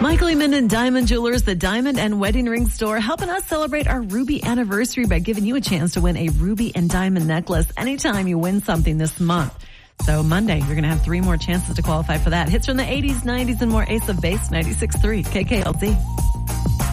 Michael E. Minden Diamond Jewelers, the Diamond and Wedding Ring Store, helping us celebrate our Ruby anniversary by giving you a chance to win a ruby and diamond necklace anytime you win something this month. So Monday, you're going to have 3 more chances to qualify for that. Hits from the 80s, 90s, and more. Ace of Base 96.3 KKLZ.